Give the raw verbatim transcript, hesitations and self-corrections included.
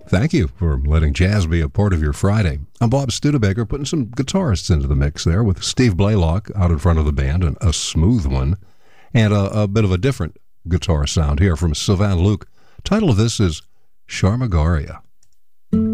Thank you for letting jazz be a part of your Friday. I'm Bob Studebaker, putting some guitarists into the mix there with Steve Blaylock out in front of the band, and a smooth one, and a, a bit of a different guitar sound here from Sylvain Luc. Title of this is Sharmagaria.